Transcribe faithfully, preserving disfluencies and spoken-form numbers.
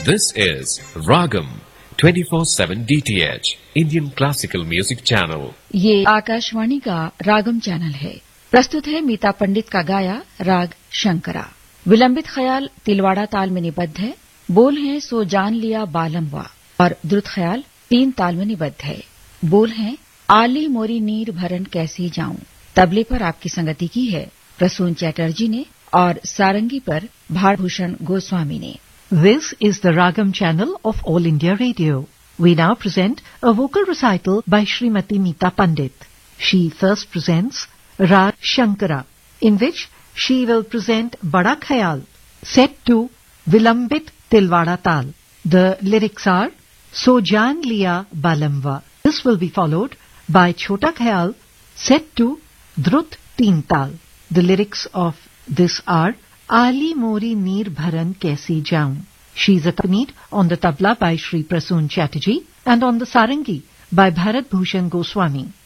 This is Ragam twenty-four seven D T H Indian Classical Music Channel. ये आकाशवाणी का रागम channel है। प्रस्तुत है मीता पंडित का गाया राग शंकरा। विलंबित ख्याल तिलवाड़ा ताल में निबद्ध है। बोल हैं सो जान लिया बालमवा और द्रुत ख्याल तीन ताल में निबद्ध है। बोल हैं आली मोरी नीर भरन कैसी जाऊं। तबले पर आपकी संगति की है प्रसून चैटर्जी ने और सारंगी पर भारभूषण गोस्वामी ने। This is the Ragam channel of All India Radio. We now present a vocal recital by Srimati Meeta Pandit. She first presents Rag Shankara, in which she will present Bada Khayal, set to Vilambit Tilwada Tal. The lyrics are So Jaan Liya Balamwa. This will be followed by Chota Khayal, set to Drut Teen Tal. The lyrics of this are Ali Mori Neer Bharan Kaisi Jaun. She is accompanied on the tabla by Shri Prasoon Chatterjee and on the sarangi by Bharat Bhushan Goswami.